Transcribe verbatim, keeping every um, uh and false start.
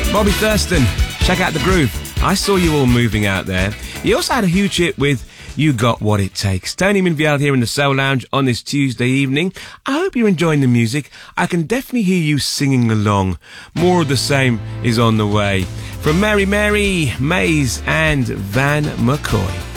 Bobby Thurston, check out the groove. I saw you all moving out there. He also had a huge hit with You Got What It Takes. Tony Minfield here in the Soul Lounge on this Tuesday evening. I hope you're enjoying the music. I can definitely hear you singing along. More of the same is on the way. From Mary Mary, Maze and Van McCoy.